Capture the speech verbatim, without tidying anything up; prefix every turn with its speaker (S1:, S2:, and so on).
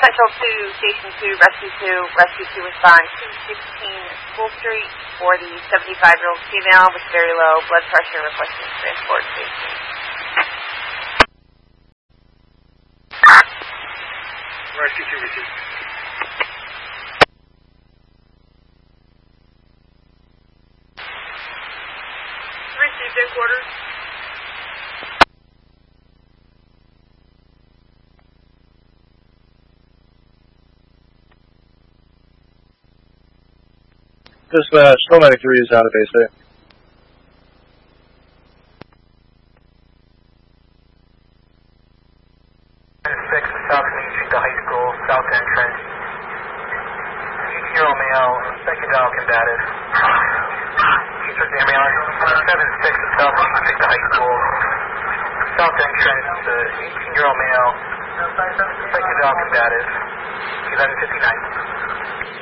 S1: Central two, Station two, Rescue two, Rescue two respond two sixteen School Street for the seventy-five-year-old female with very low blood pressure requesting transport safety.
S2: Rescue two, receive.
S3: Received headquarters.
S4: Dispatch, Snowmatic three is out of base there.
S5: six, South Main Street to High School, South Entrance. eighteen-year-old male, second dial combative. Eastern ambulance, seven six, South Main Street to High School, South Entrance, eighteen-year-old male, second dial combative, eleven fifty-nine.